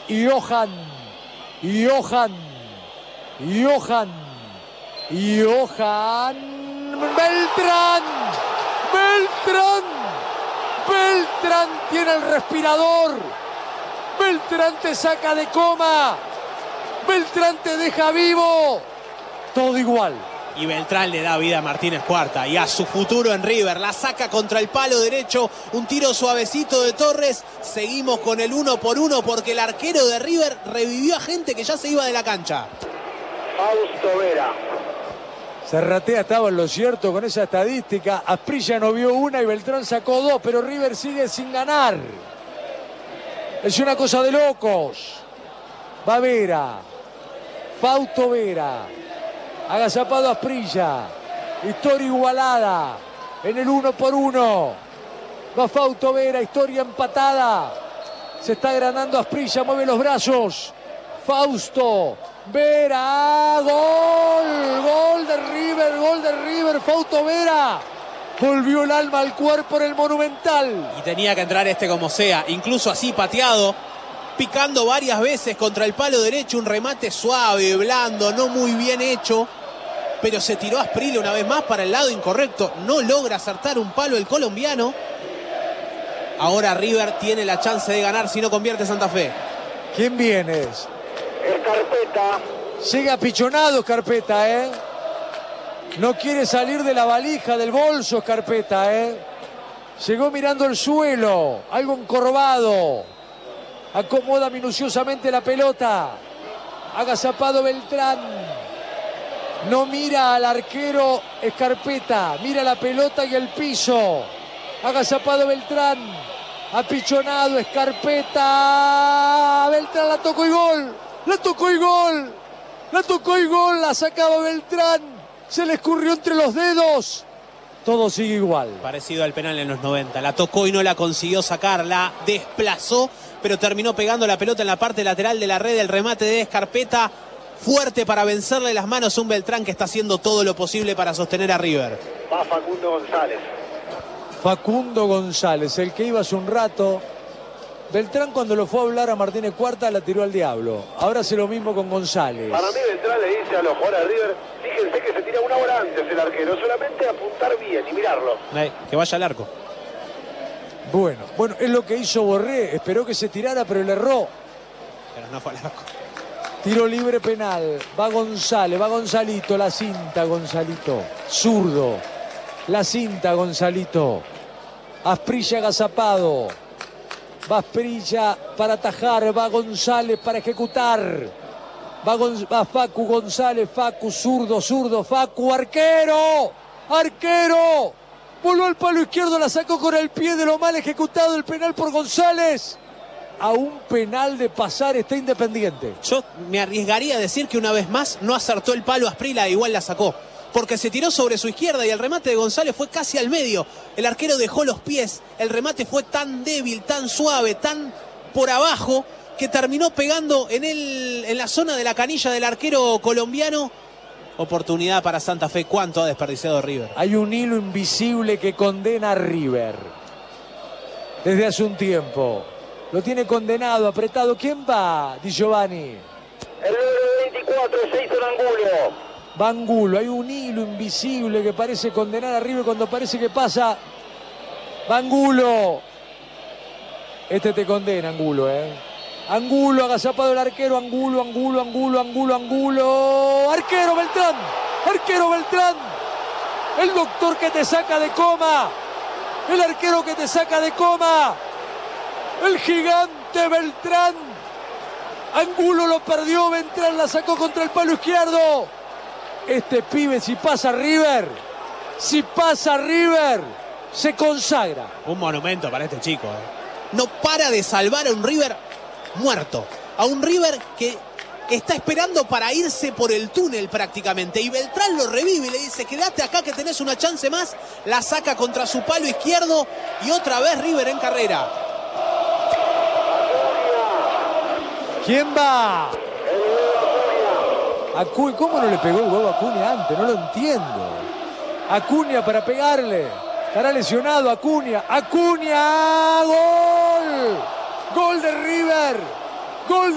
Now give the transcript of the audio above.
Johan Beltrán tiene el respirador. Beltrán te saca de coma. Beltrán te deja vivo. Todo igual. Y Beltrán le da vida a Martínez Cuarta y a su futuro en River. La saca contra el palo derecho. Un tiro suavecito de Torres. Seguimos con el 1-1 porque el arquero de River revivió a gente que ya se iba de la cancha. Fausto Vera. Serratea estaba en lo cierto con esa estadística. Asprilla no vio una y Beltrán sacó 2, pero River sigue sin ganar. Es una cosa de locos. Va Vera. Fausto Vera. Agazapado Asprilla. Historia igualada. En el 1-1. Va Fausto Vera. Historia empatada. Se está agranando Asprilla. Mueve los brazos. Fausto Vera. Gol de River. Fausto Vera. Volvió el alma al cuerpo en el Monumental. Y tenía que entrar este como sea. Incluso así pateado. Picando varias veces contra el palo derecho. Un remate suave, blando, no muy bien hecho. Pero se tiró Asprilla una vez más para el lado incorrecto. No logra acertar un palo el colombiano. Ahora River tiene la chance de ganar si no convierte Santa Fe. ¿Quién viene? Scarpetta. Llega apichonado Scarpetta, ¿eh? No quiere salir de la valija, del bolso Scarpetta, ¿eh? Llegó mirando el suelo, algo encorvado. Acomoda minuciosamente la pelota. Agazapado Beltrán. No mira al arquero Scarpetta. Mira la pelota y el piso. Agazapado Beltrán. Apichonado Scarpetta. Beltrán la tocó y gol. La tocó y gol. La sacaba Beltrán. Se le escurrió entre los dedos. Todo sigue igual. Parecido al penal en los 90. La tocó y no la consiguió sacar. La desplazó, pero terminó pegando la pelota en la parte lateral de la red. El remate de Scarpetta. Fuerte para vencerle las manos a un Beltrán que está haciendo todo lo posible para sostener a River. Va Facundo González. Facundo González, el que iba hace un rato. Beltrán cuando lo fue a hablar a Martínez Cuarta la tiró al diablo. Ahora hace lo mismo con González. Para mí Beltrán le dice a los jugadores de River, fíjense que se tira una hora antes el arquero, solamente apuntar bien y mirarlo. Que vaya al arco. Bueno, es lo que hizo Borré. Esperó que se tirara, pero le erró. Pero no fue al arco. Tiro libre penal. Va González, va Gonzalito. La cinta, Gonzalito. Zurdo. La cinta, Gonzalito. Asprilla agazapado. Va Asprilla para atajar. Va González para ejecutar. Va Facu González. Facu, zurdo. Facu, arquero. Voló al palo izquierdo. La sacó con el pie de lo mal ejecutado el penal por González. A un penal de pasar está Independiente. Yo me arriesgaría a decir que una vez más no acertó el palo Asprilla, igual la sacó. Porque se tiró sobre su izquierda y el remate de González fue casi al medio. El arquero dejó los pies. El remate fue tan débil, tan suave, tan por abajo, que terminó pegando en la zona de la canilla del arquero colombiano. Oportunidad para Santa Fe. ¿Cuánto ha desperdiciado River? Hay un hilo invisible que condena a River. Desde hace un tiempo. Lo tiene condenado, apretado. ¿Quién va, Di Giovanni? El número 24, Jason Angulo. Va Angulo. Hay un hilo invisible que parece condenar a River cuando parece que pasa. Va Angulo. Este te condena, Angulo, ¿eh? Angulo, agazapado el arquero. Angulo. Arquero Beltrán. El doctor que te saca de coma. El arquero que te saca de coma. El gigante Beltrán. Angulo lo perdió. Beltrán la sacó contra el palo izquierdo. Este pibe, si pasa River, se consagra. Un monumento para este chico. No para de salvar a un River muerto. A un River que está esperando para irse por el túnel prácticamente. Y Beltrán lo revive y le dice, quédate acá que tenés una chance más. La saca contra su palo izquierdo y otra vez River en carrera. ¿Quién va? Acuña. ¿Cómo no le pegó el huevo a Acuña antes? No lo entiendo. Acuña para pegarle. Estará lesionado Acuña. ¡Gol! ¡Gol de River! ¡Gol!